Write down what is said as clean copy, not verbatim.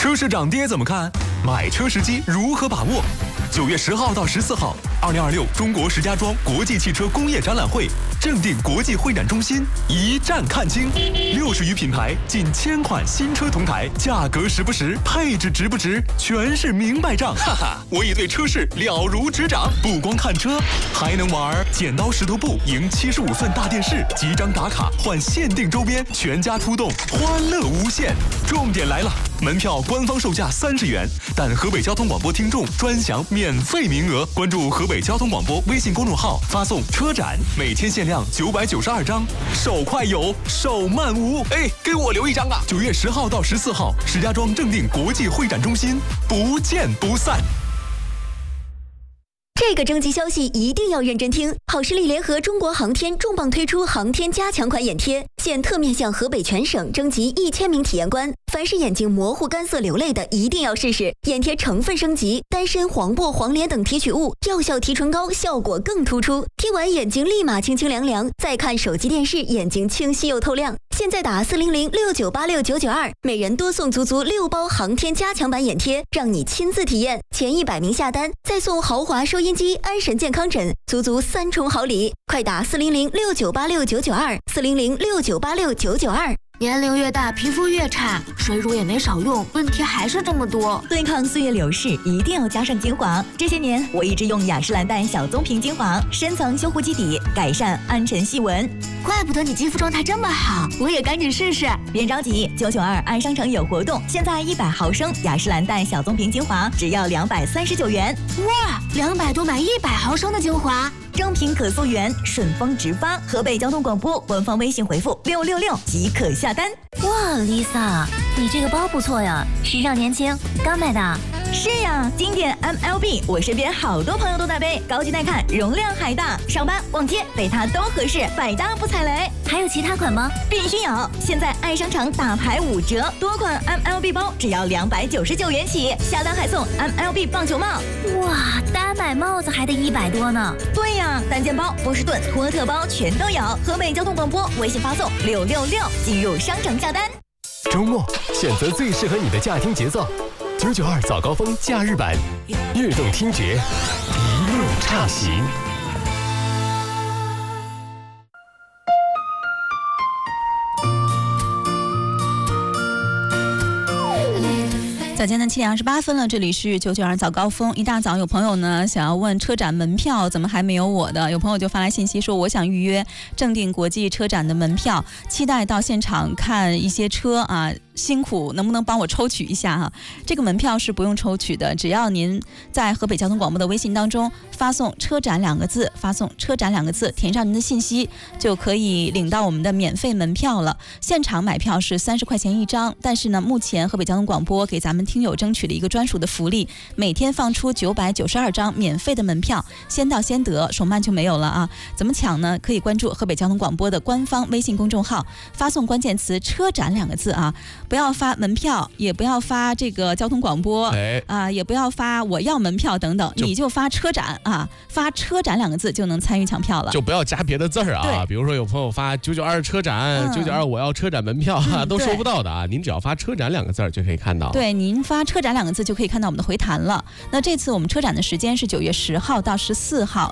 车市涨跌怎么看？买车时机如何把握？9月10号到14号，2026中国石家庄国际汽车工业展览会正定国际会展中心一站看清，60余品牌，近1000款新车同台，价格实不实，配置值不值，全是明白账。哈哈，我已对车市了如指掌，不光看车，还能玩剪刀石头布赢75寸大电视，集章打卡换限定周边，全家出动，欢乐无限。重点来了，门票官方售价30元，但河北交通广播听众专享免费名额。关注河北交通广播微信公众号，发送车展，每天限量992张，手快有，手慢无。哎，给我留一张啊！9月10号到14号，石家庄正定国际会展中心，不见不散。 这个征集消息一定要认真听！好视力联合中国航天重磅推出航天加强款眼贴，现特面向河北全省征集1000名体验官，凡是眼睛模糊、干涩、流泪的，一定要试试。眼贴成分升级，丹参、黄柏、黄连等提取物，药效提纯高，效果更突出。贴完眼睛立马清清凉凉，再看手机电视，眼睛清晰又透亮。现在打40069869992，每人多送足6包航天加强版眼贴，让你亲自体验。前100名下单，再送豪华收音机、安神健康枕，足3重好礼。快打400698699240069869992。 年龄越大，皮肤越差，水乳也没少用，问题还是这么多。 对抗岁月流逝，一定要加上精华。这些年，我一直用雅诗兰黛小棕瓶精华，深层修护基底，改善暗沉细纹。 怪不得你肌肤状态这么好，我也赶紧试试。 别着急，992爱商城有活动，现在100毫升雅诗兰黛小棕瓶精华只要239元。 哇，200多买100毫升的精华。 正品可溯源，顺丰直发。河北交通广播官方微信回复666即可下单。 哇 ，Lisa， 你这个包不错呀，时尚年轻，刚买的。 是呀，经典 MLB， 我身边好多朋友都在背，高级耐看，容量还大，上班逛街背它都合适，百搭不踩雷。 还有其他款吗？ 必须有！现在爱商场大牌5折，多款 MLB 包只要299元起，下单还送 MLB 棒球帽。 哇，单买帽子还得100多呢。 对呀，单肩包、波士顿、托特包全都有。河北交通广播微信发送666进入商城下单。 周末选择最适合你的驾听节奏，992早高峰假日版，悦动听觉，一路畅行。 早间的7点28分了，这里是992早高峰。一大早有朋友呢想要问车展门票怎么还没有我的，有朋友就发来信息说我想预约正定国际车展的门票，期待到现场看一些车啊，辛苦能不能帮我抽取一下哈？这个门票是不用抽取的，只要您在河北交通广播的微信当中发送车展2个字，发送车展2个字，填上您的信息就可以领到我们的免费门票了。现场买票是30块钱一张，但是呢目前河北交通广播给咱们听友争取了一个专属的福利，每天放出992张免费的门票，先到先得，手慢就没有了啊！怎么抢呢？可以关注河北交通广播的官方微信公众号，发送关键词车展2个字啊，不要发门票，也不要发这个交通广播也不要发我要门票等等，你就发车展啊，发车展2个字就能参与抢票了， 就不要加别的字儿啊。比如说有朋友发992车展，992我要车展门票都收不到的啊，您只要发车展2个字就可以看到。 对，您发车展2个字就可以看到我们的回弹了。那这次我们车展的时间是9月10号到14号，